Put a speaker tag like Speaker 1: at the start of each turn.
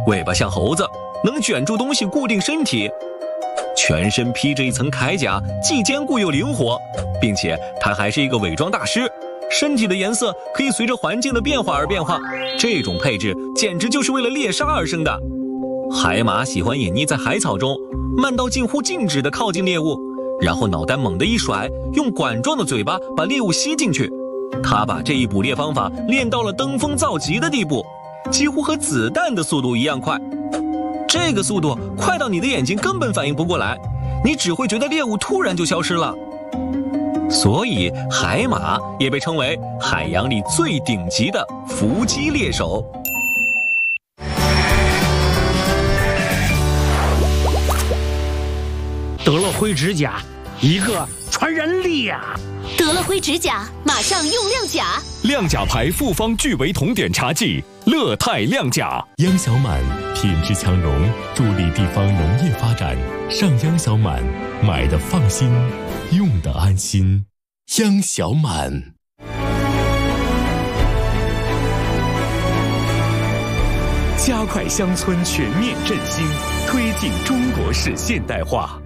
Speaker 1: 尾巴像猴子，能卷住东西固定身体，全身披着一层铠甲，既坚固又灵活，并且它还是一个伪装大师，身体的颜色可以随着环境的变化而变化。这种配置简直就是为了猎杀而生的。海马喜欢隐匿在海草中，慢到近乎静止地靠近猎物，然后脑袋猛地一甩，用管状的嘴巴把猎物吸进去。它把这一捕猎方法练到了登峰造极的地步，几乎和子弹的速度一样快。这个速度快到你的眼睛根本反应不过来，你只会觉得猎物突然就消失了。所以海马也被称为海洋里最顶级的伏击猎手。
Speaker 2: 得了灰指甲，一个传染力呀！
Speaker 3: 得了灰指甲，马上用亮甲。
Speaker 4: 亮甲牌复方聚维酮碘茶剂，乐泰亮甲。
Speaker 5: 央小满品质强融，助力地方农业发展。上央小满，买的放心，用的安心。央小满。
Speaker 4: 加快乡村全面振兴，推进中国式现代化。